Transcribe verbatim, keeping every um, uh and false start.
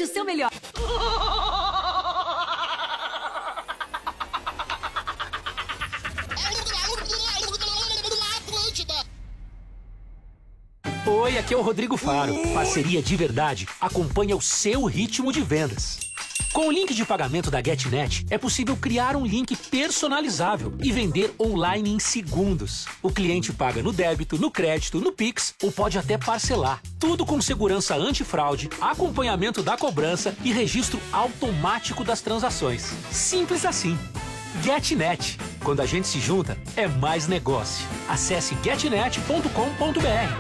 o seu melhor. Oi, aqui é o Rodrigo Faro. Parceria de verdade acompanha o seu ritmo de vendas. Com o link de pagamento da GetNet, é possível criar um link personalizável e vender online em segundos. O cliente paga no débito, no crédito, no Pix ou pode até parcelar. Tudo com segurança antifraude, acompanhamento da cobrança e registro automático das transações. Simples assim. GetNet. Quando a gente se junta, é mais negócio. Acesse getnet ponto com ponto br.